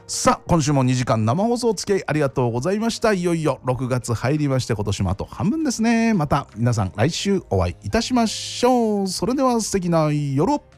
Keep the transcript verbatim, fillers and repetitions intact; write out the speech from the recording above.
さあ今週もにじかん生放送お付き合いありがとうございました。いよいよろくがつ入りまして、今年もあと半分ですね。また皆さん来週お会いいたしましょう。それでは素敵な夜を。